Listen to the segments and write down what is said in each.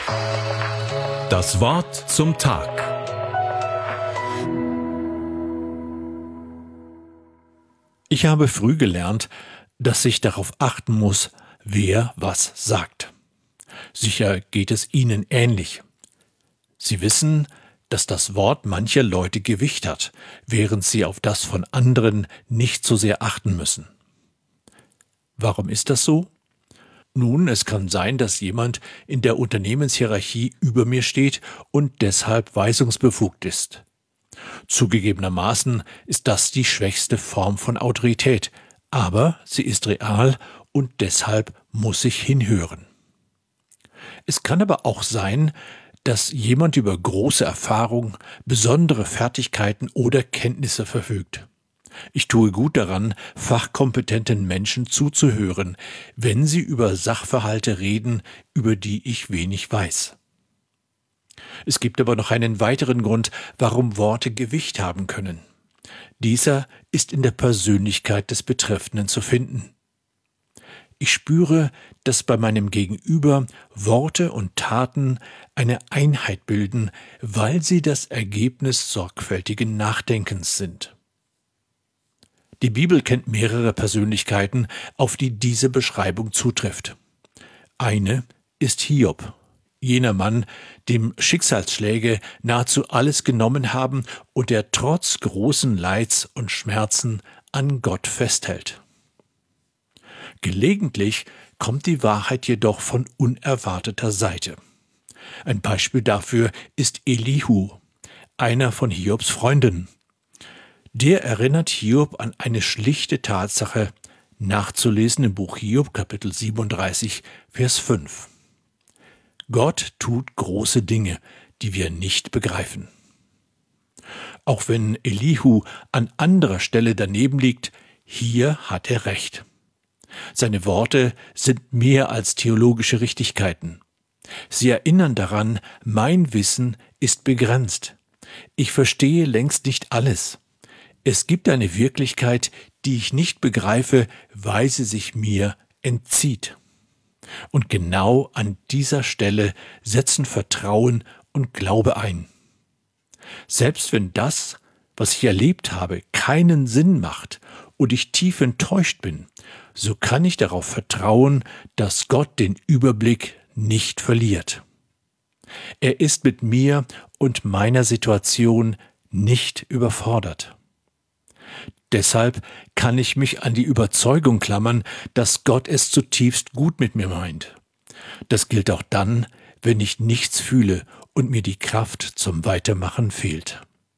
Das Wort zum Tag. Ich habe früh gelernt, dass ich darauf achten muss, wer was sagt. Sicher geht es Ihnen ähnlich. Sie wissen, dass das Wort mancher Leute Gewicht hat, während sie auf das von anderen nicht so sehr achten müssen. Warum ist das so? Nun, es kann sein, dass jemand in der Unternehmenshierarchie über mir steht und deshalb weisungsbefugt ist. Zugegebenermaßen ist das die schwächste Form von Autorität, aber sie ist real und deshalb muss ich hinhören. Es kann aber auch sein, dass jemand über große Erfahrung, besondere Fertigkeiten oder Kenntnisse verfügt. Ich tue gut daran, fachkompetenten Menschen zuzuhören, wenn sie über Sachverhalte reden, über die ich wenig weiß. Es gibt aber noch einen weiteren Grund, warum Worte Gewicht haben können. Dieser ist in der Persönlichkeit des Betreffenden zu finden. Ich spüre, dass bei meinem Gegenüber Worte und Taten eine Einheit bilden, weil sie das Ergebnis sorgfältigen Nachdenkens sind. Die Bibel kennt mehrere Persönlichkeiten, auf die diese Beschreibung zutrifft. Eine ist Hiob, jener Mann, dem Schicksalsschläge nahezu alles genommen haben und der trotz großen Leids und Schmerzen an Gott festhält. Gelegentlich kommt die Wahrheit jedoch von unerwarteter Seite. Ein Beispiel dafür ist Elihu, einer von Hiobs Freunden. Der erinnert Hiob an eine schlichte Tatsache, nachzulesen im Buch Hiob, Kapitel 37, Vers 5. Gott tut große Dinge, die wir nicht begreifen. Auch wenn Elihu an anderer Stelle daneben liegt, hier hat er recht. Seine Worte sind mehr als theologische Richtigkeiten. Sie erinnern daran, mein Wissen ist begrenzt. Ich verstehe längst nicht alles. Es gibt eine Wirklichkeit, die ich nicht begreife, weil sie sich mir entzieht. Und genau an dieser Stelle setzen Vertrauen und Glaube ein. Selbst wenn das, was ich erlebt habe, keinen Sinn macht und ich tief enttäuscht bin, so kann ich darauf vertrauen, dass Gott den Überblick nicht verliert. Er ist mit mir und meiner Situation nicht überfordert. Deshalb kann ich mich an die Überzeugung klammern, dass Gott es zutiefst gut mit mir meint. Das gilt auch dann, wenn ich nichts fühle und mir die Kraft zum Weitermachen fehlt.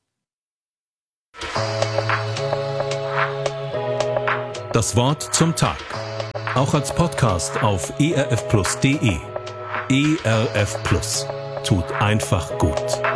Das Wort zum Tag. Auch als Podcast auf erfplus.de. ERF Plus. Tut einfach gut.